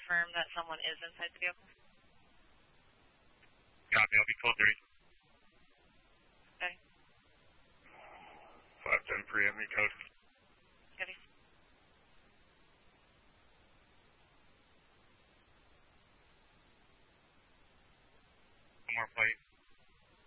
confirm that someone is inside the vehicle? Copy, I'll be 12:30. Okay. 510 pre-empty code. Copy. One more plate.